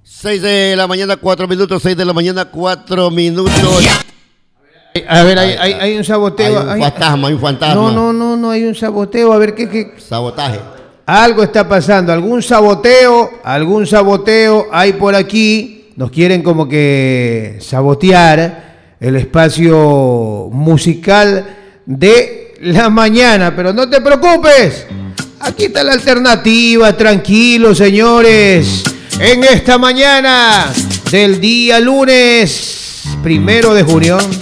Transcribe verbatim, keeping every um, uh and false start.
seis de la mañana, cuatro minutos, seis de la mañana, cuatro minutos. A ver, hay, hay, hay un saboteo. Hay un fantasma, hay un fantasma. No, no, no, no hay un saboteo. A ver, ¿qué, qué? Sabotaje. Algo está pasando, algún saboteo, algún saboteo hay por aquí. Nos quieren como que sabotear el espacio musical de la mañana, pero no te preocupes. Aquí está la alternativa, tranquilos, señores. En esta mañana del día lunes, primero de junio.